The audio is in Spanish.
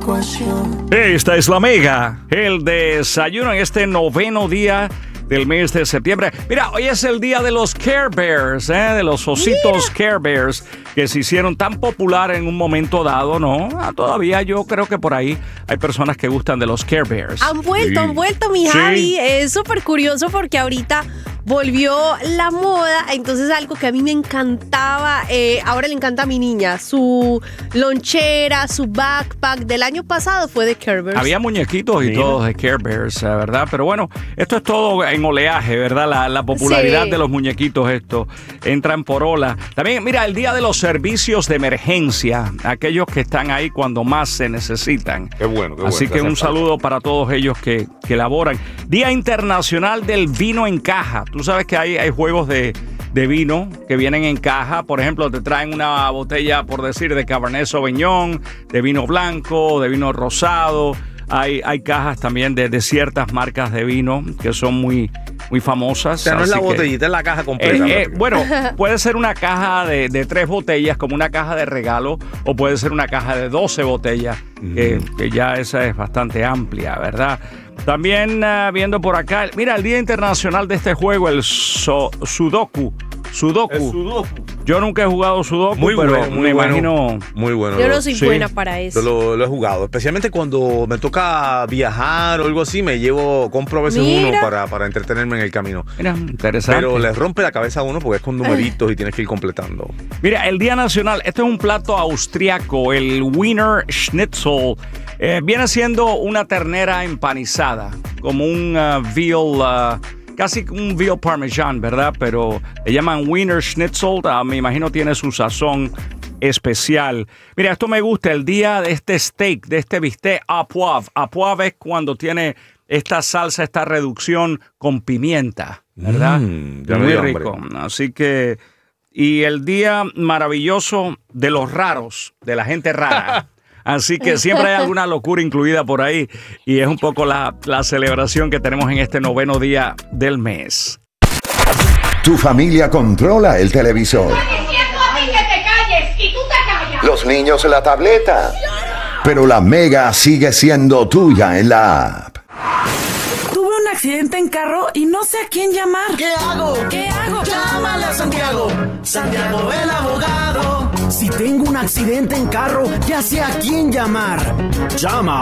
ecuación. Esta es la Mega, el desayuno en este 9º día del mes de septiembre. Mira, hoy es el día de los Care Bears, de los ositos Care Bears, que se hicieron tan popular en un momento dado, ¿no? Todavía yo creo que por ahí hay personas que gustan de los Care Bears. Han vuelto, mi Javi. Es súper curioso porque ahorita volvió la moda, entonces algo que a mí me encantaba, ahora le encanta a mi niña, su lonchera, su backpack del año pasado fue de Care Bears. Había muñequitos y todos de Care Bears, ¿verdad? Pero bueno, esto es todo en oleaje, ¿verdad? La popularidad de los muñequitos, esto, entran por ola. También, mira, el día de los servicios de emergencia, aquellos que están ahí cuando más se necesitan. Qué bueno. Así que un saludo para todos ellos que laboran. Día Internacional del Vino en Caja. Tú sabes que hay juegos de vino que vienen en caja. Por ejemplo, te traen una botella, por decir, de Cabernet Sauvignon, de vino blanco, de vino rosado. Hay cajas también de ciertas marcas de vino que son muy famosas. O sea, no es la botellita, es la caja completa. Bueno, puede ser una caja de 3 botellas, como una caja de regalo, o puede ser una caja de 12 botellas, que ya esa es bastante amplia, ¿verdad? También viendo por acá, mira, el Día Internacional de este juego, el Sudoku. Yo nunca he jugado Sudoku, pero me imagino... Muy bueno. Yo no soy buena para eso. Yo lo he jugado, especialmente cuando me toca viajar o algo así, compro a veces uno para entretenerme en el camino. Mira, interesante. Pero le rompe la cabeza a uno porque es con numeritos y tienes que ir completando. Mira, el Día Nacional, este es un plato austriaco, el Wiener Schnitzel. Viene siendo una ternera empanizada, como un veal... casi un veal parmesan, ¿verdad? Pero le llaman Wiener Schnitzel. Me imagino tiene su sazón especial. Mira, esto me gusta, el día de este steak, de este bistec à poivre. À poivre es cuando tiene esta salsa, esta reducción con pimienta, ¿verdad? Muy rico. Así que... Y el día maravilloso de los raros, de la gente rara. Así que siempre hay alguna locura incluida por ahí y es un poco la celebración que tenemos en este 9º día del mes. Tu familia controla el televisor. Estoy diciendo a ti que te calles y tú te callas. Los niños la tableta. Pero la Mega sigue siendo tuya en la app. Tuve un accidente en carro y no sé a quién llamar. ¿Qué hago? Llámale a Santiago. Santiago el abogado. Si tengo un accidente en carro, ya sé a quién llamar. Llama